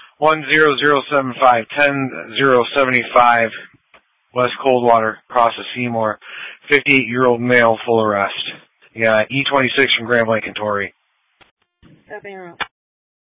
10075 10075 West Coldwater, across the Seymour. 58-year-old male, full arrest. Yeah, E26 from Grand Blanc and Torrey.